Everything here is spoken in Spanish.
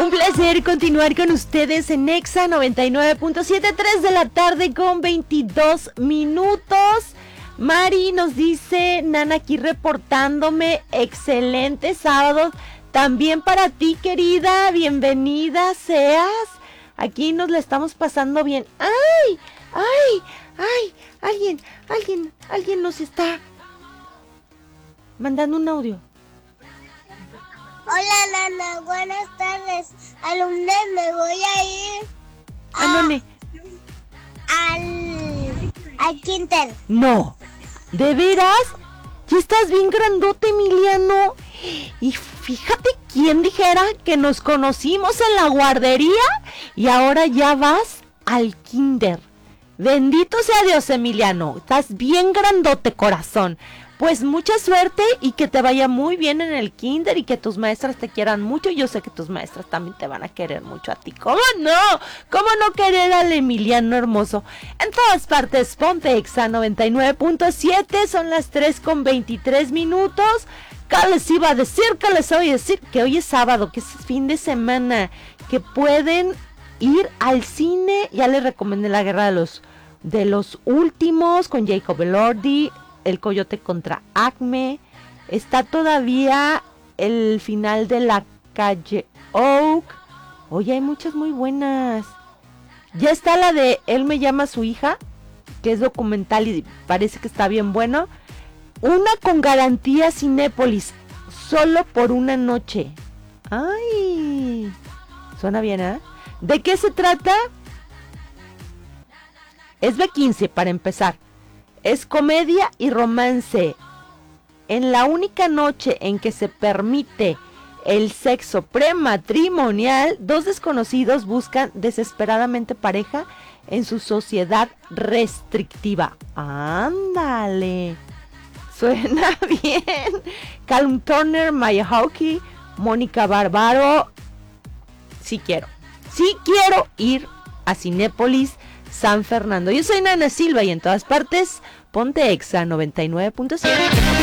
Un placer continuar con ustedes en Exa 99.7, 3 de la tarde con 22 minutos. Mari nos dice, Nana aquí reportándome, excelente sábado. También para ti, querida, bienvenida seas. Aquí nos la estamos pasando bien. ¡Ay! ¡Ay! ¡Ay! Alguien nos está mandando un audio. Hola, Nana, buenas tardes. Al lunes me voy a ir ¿A dónde? al Quintel. No, ¿de veras? Ya estás bien grandote, Emiliano. Y fíjate quién dijera que nos conocimos en la guardería y ahora ya vas al kinder. Bendito sea Dios, Emiliano. Estás bien grandote, corazón. Pues mucha suerte y que te vaya muy bien en el kinder y que tus maestras te quieran mucho. Yo sé que tus maestras también te van a querer mucho a ti. ¿Cómo no? ¿Cómo no querer al Emiliano hermoso? En todas partes, ponte Exa 99.7. Son las 3:23 minutos. ¿Qué les iba a decir? ¿Qué les voy a decir? Que hoy es sábado, que es fin de semana, que pueden ir al cine. Ya les recomendé La Guerra de los Últimos con Jacob Elordi. El Coyote contra Acme. Está todavía el final de La Calle Oak. Oye, hay muchas muy buenas. Ya está la de Él me llama a su hija, que es documental y parece que está bien bueno. Una con garantía Cinépolis, solo por una noche. Ay, suena bien, ¿eh? ¿De qué se trata? Es B15 para empezar. Es comedia y romance. En la única noche en que se permite el sexo prematrimonial, dos desconocidos buscan desesperadamente pareja en su sociedad restrictiva. ¡Ándale! Suena bien. Callum Turner, Maya Hawke, Mónica Barbaro. Sí quiero ir a Cinépolis San Fernando. Yo soy Nana Silva y en todas partes, ponte Exa 99.7.